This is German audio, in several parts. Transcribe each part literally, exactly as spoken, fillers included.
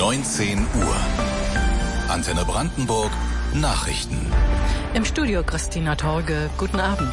neunzehn Uhr. Antenne Brandenburg Nachrichten. Im Studio Christina Torge. Guten Abend.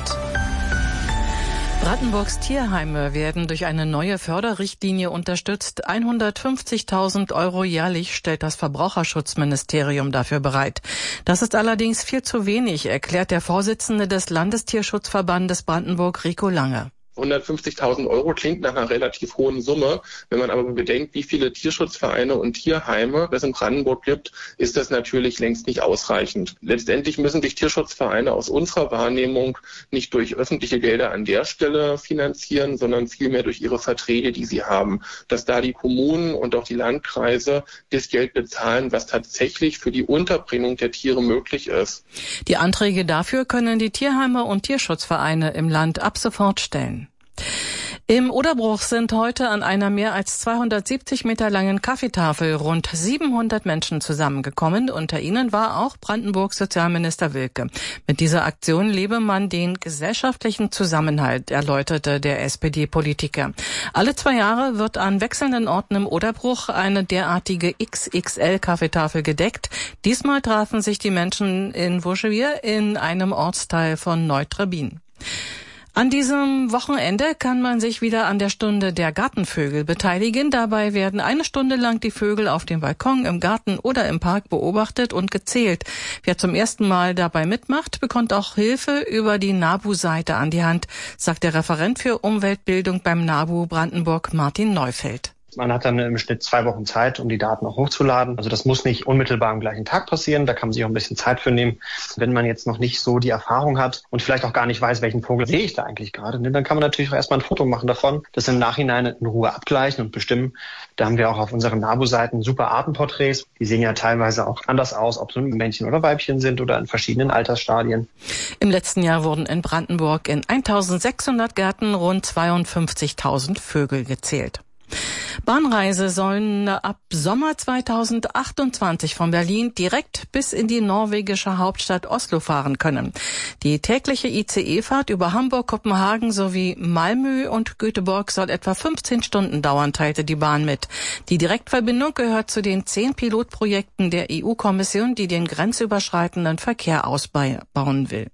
Brandenburgs Tierheime werden durch eine neue Förderrichtlinie unterstützt. hundertfünfzigtausend Euro jährlich stellt das Verbraucherschutzministerium dafür bereit. Das ist allerdings viel zu wenig, erklärt der Vorsitzende des Landestierschutzverbandes Brandenburg, Rico Lange. hundertfünfzigtausend Euro klingt nach einer relativ hohen Summe. Wenn man aber bedenkt, wie viele Tierschutzvereine und Tierheime es in Brandenburg gibt, ist das natürlich längst nicht ausreichend. Letztendlich müssen sich Tierschutzvereine aus unserer Wahrnehmung nicht durch öffentliche Gelder an der Stelle finanzieren, sondern vielmehr durch ihre Verträge, die sie haben. Dass da die Kommunen und auch die Landkreise das Geld bezahlen, was tatsächlich für die Unterbringung der Tiere möglich ist. Die Anträge dafür können die Tierheime und Tierschutzvereine im Land ab sofort stellen. Im Oderbruch sind heute an einer mehr als zweihundertsiebzig Meter langen Kaffeetafel rund siebenhundert Menschen zusammengekommen. Unter ihnen war auch Brandenburgs Sozialminister Wilke. Mit dieser Aktion lebe man den gesellschaftlichen Zusammenhalt, erläuterte der S P D-Politiker. Alle zwei Jahre wird an wechselnden Orten im Oderbruch eine derartige X X L-Kaffeetafel gedeckt. Diesmal trafen sich die Menschen in Vauchevier in einem Ortsteil von Neutrabin. An diesem Wochenende kann man sich wieder an der Stunde der Gartenvögel beteiligen. Dabei werden eine Stunde lang die Vögel auf dem Balkon, im Garten oder im Park beobachtet und gezählt. Wer zum ersten Mal dabei mitmacht, bekommt auch Hilfe über die NABU-Seite an die Hand, sagt der Referent für Umweltbildung beim NABU Brandenburg, Martin Neufeld. Man hat dann im Schnitt zwei Wochen Zeit, um die Daten auch hochzuladen. Also das muss nicht unmittelbar am gleichen Tag passieren. Da kann man sich auch ein bisschen Zeit für nehmen. Wenn man jetzt noch nicht so die Erfahrung hat und vielleicht auch gar nicht weiß, welchen Vogel sehe ich da eigentlich gerade, dann kann man natürlich auch erstmal ein Foto machen davon, das im Nachhinein in Ruhe abgleichen und bestimmen. Da haben wir auch auf unseren NABU-Seiten super Artenporträts. Die sehen ja teilweise auch anders aus, ob es nun Männchen oder Weibchen sind oder in verschiedenen Altersstadien. Im letzten Jahr wurden in Brandenburg in eintausendsechshundert Gärten rund zweiundfünfzigtausend Vögel gezählt. Bahnreise sollen ab Sommer zweitausendachtundzwanzig von Berlin direkt bis in die norwegische Hauptstadt Oslo fahren können. Die tägliche I C E-Fahrt über Hamburg, Kopenhagen sowie Malmö und Göteborg soll etwa fünfzehn Stunden dauern, teilte die Bahn mit. Die Direktverbindung gehört zu den zehn Pilotprojekten der E U-Kommission, die den grenzüberschreitenden Verkehr ausbauen will.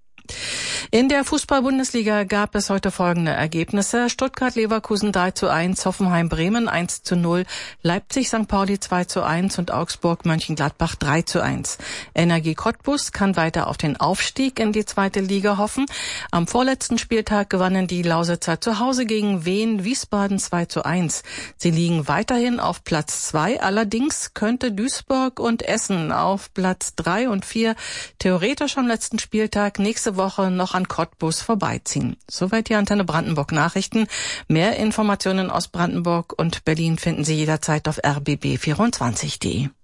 In der Fußball-Bundesliga gab es heute folgende Ergebnisse. Stuttgart-Leverkusen drei zu eins, Hoffenheim-Bremen eins zu null, Leipzig-Sankt Pauli zwei zu eins und Augsburg-Mönchengladbach drei zu eins. Energie Cottbus kann weiter auf den Aufstieg in die zweite Liga hoffen. Am vorletzten Spieltag gewannen die Lausitzer zu Hause gegen Wien Wiesbaden zwei zu eins. Sie liegen weiterhin auf Platz zwei, allerdings könnte Duisburg und Essen auf Platz drei und vier theoretisch am letzten Spieltag nächste Woche noch an Cottbus vorbeiziehen. Soweit die Antenne Brandenburg Nachrichten. Mehr Informationen aus Brandenburg und Berlin finden Sie jederzeit auf r b b vierundzwanzig punkt de.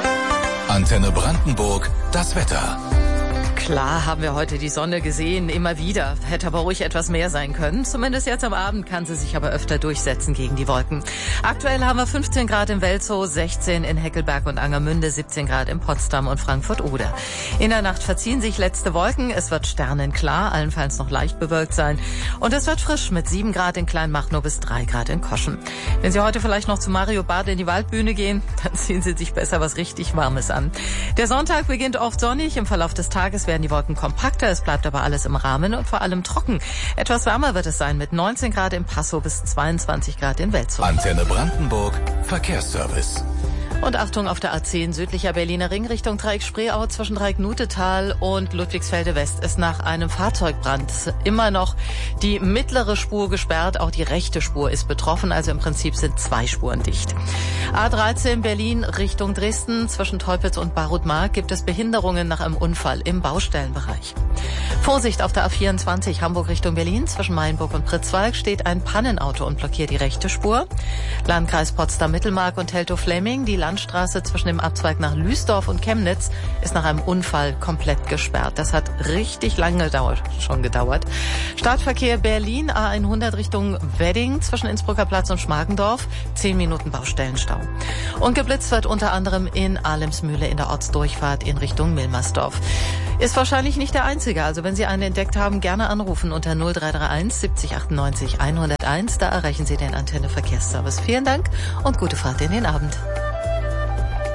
Antenne Brandenburg, das Wetter. Klar haben wir heute die Sonne gesehen, immer wieder. Hätte aber ruhig etwas mehr sein können. Zumindest jetzt am Abend kann sie sich aber öfter durchsetzen gegen die Wolken. Aktuell haben wir fünfzehn Grad in Welzow, sechzehn in Heckelberg und Angermünde, siebzehn Grad in Potsdam und Frankfurt-Oder. In der Nacht verziehen sich letzte Wolken. Es wird sternenklar, allenfalls noch leicht bewölkt sein. Und es wird frisch mit sieben Grad in Kleinmachnow bis drei Grad in Koschen. Wenn Sie heute vielleicht noch zu Mario Barth in die Waldbühne gehen, dann ziehen Sie sich besser was richtig Warmes an. Der Sonntag beginnt oft sonnig. Im Verlauf des Tages werden die Wolken kompakter, es bleibt aber alles im Rahmen und vor allem trocken. Etwas wärmer wird es sein mit neunzehn Grad in Passow bis zweiundzwanzig Grad in Welzow. Antenne Brandenburg, Verkehrsservice. Und Achtung auf der A zehn südlicher Berliner Ring Richtung Dreieck-Spreeau zwischen Dreieck-Nutetal und Ludwigsfelde West ist nach einem Fahrzeugbrand immer noch die mittlere Spur gesperrt. Auch die rechte Spur ist betroffen, also im Prinzip sind zwei Spuren dicht. A dreizehn Berlin Richtung Dresden zwischen Teupitz und Barutmark gibt es Behinderungen nach einem Unfall im Baustellenbereich. Vorsicht auf der A vierundzwanzig Hamburg Richtung Berlin zwischen Mainburg und Pritzwalk steht ein Pannenauto und blockiert die rechte Spur. Landkreis Potsdam-Mittelmark und Teltow-Fleming, die Landstraße zwischen dem Abzweig nach Lüsdorf und Chemnitz ist nach einem Unfall komplett gesperrt. Das hat richtig lange gedauert, schon gedauert. Startverkehr Berlin A hundert Richtung Wedding zwischen Innsbrucker Platz und Schmargendorf, zehn Minuten Baustellenstau. Und geblitzt wird unter anderem in Ahlemsmühle in der Ortsdurchfahrt in Richtung Milmersdorf. Ist wahrscheinlich nicht der einzige, also wenn Sie einen entdeckt haben, gerne anrufen unter null drei drei eins siebzig achtundneunzig hunderteins, da erreichen Sie den Antenne Verkehrsservice. Vielen Dank und gute Fahrt in den Abend.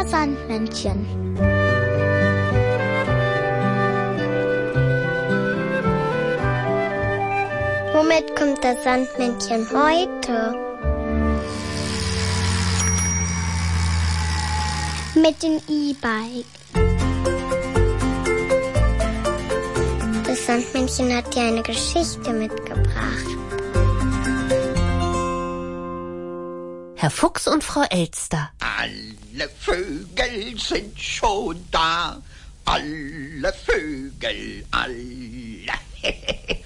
das Sandmännchen. Womit kommt das Sandmännchen heute? Mit dem E-Bike. Das Sandmännchen hat dir eine Geschichte mitgebracht. Herr Fuchs und Frau Elster. Alle Vögel sind schon da. Alle Vögel, alle.